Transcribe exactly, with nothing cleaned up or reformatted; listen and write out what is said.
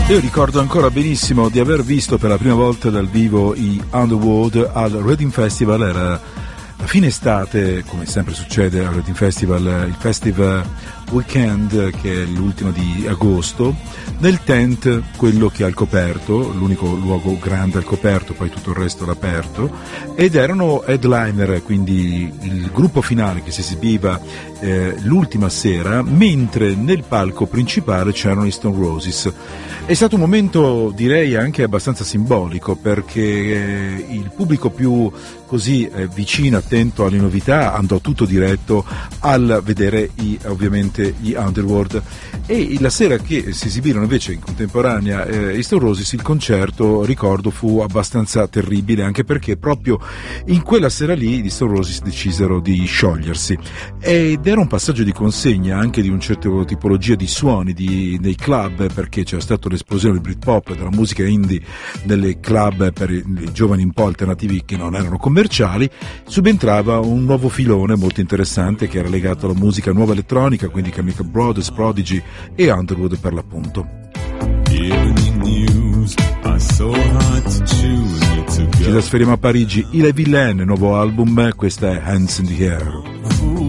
Io ricordo ancora benissimo di aver visto per la prima volta dal vivo i Underworld al Reading Festival. Era la fine estate, come sempre succede al Reading Festival, il Festival Weekend, che è l'ultimo di agosto, nel tent, quello che è al coperto, l'unico luogo grande al coperto, poi tutto il resto all'aperto, ed erano headliner, quindi il gruppo finale che si esibiva eh, l'ultima sera, mentre nel palco principale c'erano i Stone Roses. È stato un momento, direi, anche abbastanza simbolico, perché eh, il pubblico più così eh, vicino, attento alle novità, andò tutto diretto al vedere i, ovviamente gli Underworld, e la sera che si esibirono invece in contemporanea eh, i Stone Roses, il concerto, ricordo, fu abbastanza terribile, anche perché proprio in quella sera lì gli Stone Roses decisero di sciogliersi, ed era un passaggio di consegna anche di un certo tipologia di suoni di, nei club, perché c'era stata l'esplosione del Britpop e della musica indie nelle club per i, i giovani un po' alternativi che non erano commerciali. Subentrava un nuovo filone molto interessante che era legato alla musica nuova elettronica, quindi Chemical Brothers, Prodigy e Underwood per l'appunto. Ci trasferiamo a Parigi, Il Villain, nuovo album, questa è Hands in the Air.